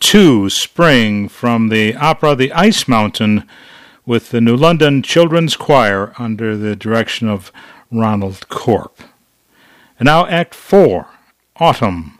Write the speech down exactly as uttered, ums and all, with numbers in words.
two, Spring, from the opera The Ice Mountain, with the New London Children's Choir under the direction of Ronald Corp. And now Act four, Autumn.